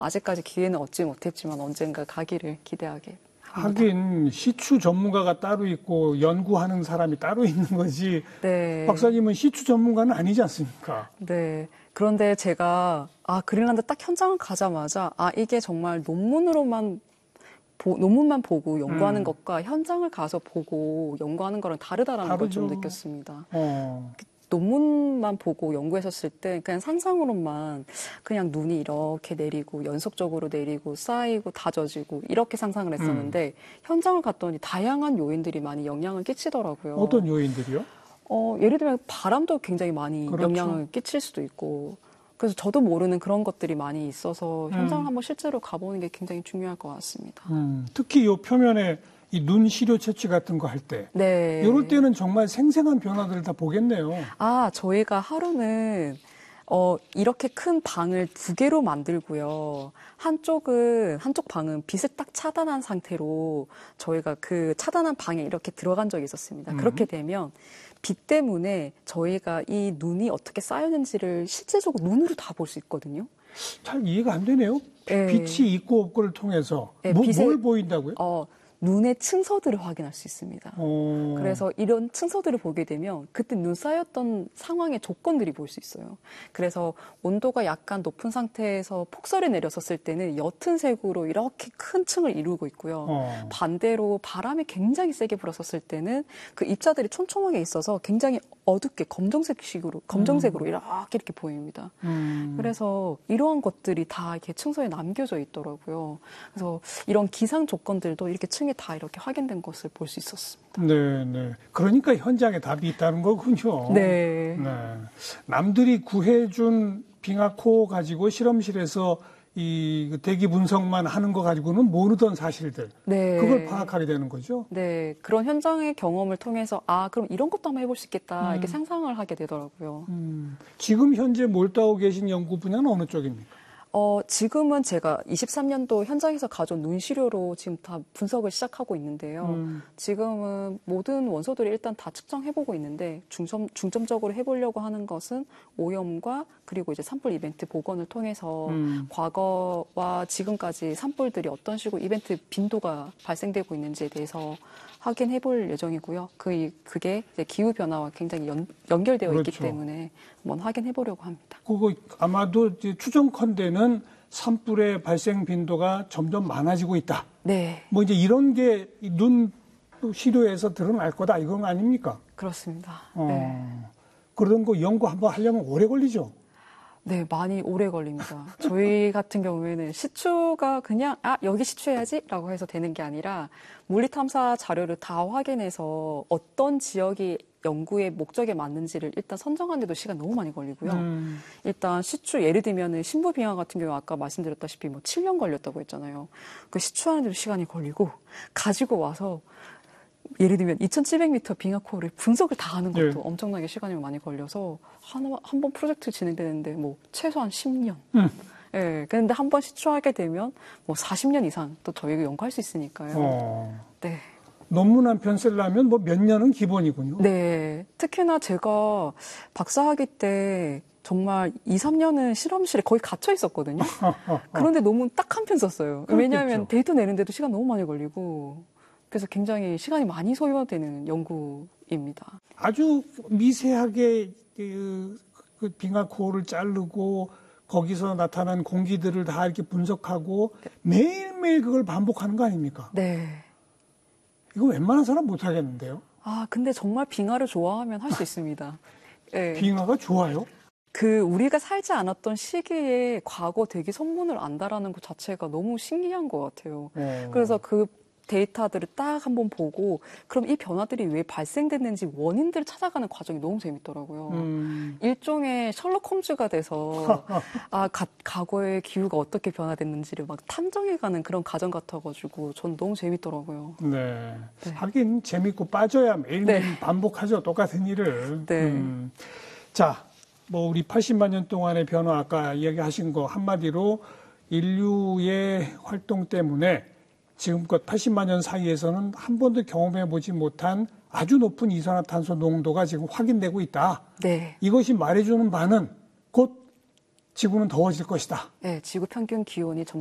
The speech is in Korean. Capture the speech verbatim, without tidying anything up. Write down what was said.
아직까지 기회는 얻지 못했지만 언젠가 가기를 기대하게 합니다. 하긴 시추 전문가가 따로 있고 연구하는 사람이 따로 있는 거지. 네. 박사님은 시추 전문가는 아니지 않습니까? 네. 그런데 제가 아 그린란드 딱 현장을 가자마자 아 이게 정말 논문으로만 보, 논문만 보고 연구하는 음. 것과 현장을 가서 보고 연구하는 거랑 다르다라는 걸 좀 다르죠. 느꼈습니다. 어. 논문만 보고 연구했었을 때 그냥 상상으로만 그냥 눈이 이렇게 내리고 연속적으로 내리고 쌓이고 다져지고 이렇게 상상을 했었는데 음. 현장을 갔더니 다양한 요인들이 많이 영향을 끼치더라고요. 어떤 요인들이요? 어, 예를 들면 바람도 굉장히 많이 그렇죠. 영향을 끼칠 수도 있고 그래서 저도 모르는 그런 것들이 많이 있어서 현장을 음. 한번 실제로 가보는 게 굉장히 중요할 것 같습니다. 음. 특히 이 표면에 이 눈 시료 채취 같은 거 할 때, 네. 이럴 때는 정말 생생한 변화들을 다 보겠네요. 아, 저희가 하루는 어, 이렇게 큰 방을 두 개로 만들고요. 한쪽은, 한쪽 방은 빛을 딱 차단한 상태로 저희가 그 차단한 방에 이렇게 들어간 적이 있었습니다. 음. 그렇게 되면 빛 때문에 저희가 이 눈이 어떻게 쌓였는지를 실제적으로 눈으로 다 볼 수 있거든요. 잘 이해가 안 되네요. 네. 빛이 있고 없고를 통해서 네, 뭐, 빛의, 뭘 보인다고요? 어, 눈의 층서들을 확인할 수 있습니다. 오. 그래서 이런 층서들을 보게 되면 그때 눈 쌓였던 상황의 조건들이 보일 수 있어요. 그래서 온도가 약간 높은 상태에서 폭설이 내렸었을 때는 옅은 색으로 이렇게 큰 층을 이루고 있고요. 어. 반대로 바람이 굉장히 세게 불었었을 때는 그 입자들이 촘촘하게 있어서 굉장히 어둡게 검정색식으로 검정색으로 음. 이렇게 이렇게 보입니다. 음. 그래서 이러한 것들이 다 이렇게 층서에 남겨져 있더라고요. 그래서 이런 기상 조건들도 이렇게 층에 다 이렇게 확인된 것을 볼 수 있었습니다. 네, 네. 그러니까 현장에 답이 있다는 거군요. 네. 네. 남들이 구해준 빙하코 가지고 실험실에서 이 대기 분석만 하는 거 가지고는 모르던 사실들. 네. 그걸 파악하게 되는 거죠. 네. 그런 현장의 경험을 통해서 아, 그럼 이런 것도 한번 해볼 수 있겠다. 음. 이렇게 상상을 하게 되더라고요. 음. 지금 현재 몰두하고 계신 연구 분야는 어느 쪽입니까? 어, 지금은 제가 이십삼 년도 현장에서 가져온 눈시료로 지금 다 분석을 시작하고 있는데요. 음. 지금은 모든 원소들이 일단 다 측정해보고 있는데 중점, 중점적으로 해보려고 하는 것은 오염과 그리고 이제 산불 이벤트 복원을 통해서 음. 과거와 지금까지 산불들이 어떤 식으로 이벤트 빈도가 발생되고 있는지에 대해서 확인해 볼 예정이고요. 그, 그게 이제 기후변화와 굉장히 연, 연결되어 그렇죠. 있기 때문에 한번 확인해 보려고 합니다. 그거 아마도 이제 추정컨대는 산불의 발생 빈도가 점점 많아지고 있다. 네. 뭐 이제 이런 게 눈 시료에서 드러날 거다. 이건 아닙니까? 그렇습니다. 어, 네. 그런 거 연구 한번 하려면 오래 걸리죠? 네, 많이 오래 걸립니다. 저희 같은 경우에는 시추가 그냥 아 여기 시추해야지라고 해서 되는 게 아니라 물리탐사 자료를 다 확인해서 어떤 지역이 연구의 목적에 맞는지를 일단 선정하는 데도 시간 너무 많이 걸리고요. 음. 일단 시추 예를 들면은 신부빙하 같은 경우 아까 말씀드렸다시피 뭐 칠 년 걸렸다고 했잖아요. 그 시추하는 데도 시간이 걸리고 가지고 와서 예를 들면 이천칠백 미터 빙하코어를 분석을 다 하는 것도 네. 엄청나게 시간이 많이 걸려서 한, 한 번 프로젝트 진행되는데 뭐 최소한 십 년. 음. 예. 근데 한 번 시추하게 되면 뭐 사십 년 이상 또 저희가 연구할 수 있으니까요. 어. 네. 논문 한 편 쓰려면 뭐 몇 년은 기본이군요. 네. 특히나 제가 박사학위 때 정말 이, 삼 년은 실험실에 거의 갇혀 있었거든요. 그런데 논문 딱 한 편 썼어요. 그렇겠죠. 왜냐하면 데이터 내는데도 시간 너무 많이 걸리고 그래서 굉장히 시간이 많이 소요되는 연구입니다. 아주 미세하게 그, 그 빙하코어를 자르고 거기서 나타난 공기들을 다 이렇게 분석하고 네. 매일매일 그걸 반복하는 거 아닙니까? 네. 이거 웬만한 사람 못 하겠는데요? 아, 근데 정말 빙하를 좋아하면 할 수 있습니다. 네. 빙하가 좋아요? 그 우리가 살지 않았던 시기에 과거 대기 선문을 안다라는 것 자체가 너무 신기한 것 같아요. 오. 그래서 그 데이터들을 딱 한번 보고 그럼 이 변화들이 왜 발생됐는지 원인들을 찾아가는 과정이 너무 재밌더라고요. 음. 일종의 셜록 홈즈가 돼서 아 가, 과거의 기후가 어떻게 변화됐는지를 막 탐정해가는 그런 과정 같아가지고 전 너무 재밌더라고요. 네. 네. 하긴 재밌고 빠져야 매일매일 네. 반복하죠. 똑같은 일을. 네. 음. 자, 뭐 우리 팔십만 년 동안의 변화 아까 이야기하신 거 한마디로 인류의 활동 때문에 지금껏 팔십만 년 사이에서는 한 번도 경험해보지 못한 아주 높은 이산화탄소 농도가 지금 확인되고 있다. 네. 이것이 말해주는 바는 곧 지구는 더워질 것이다. 네, 지구 평균 기온이 점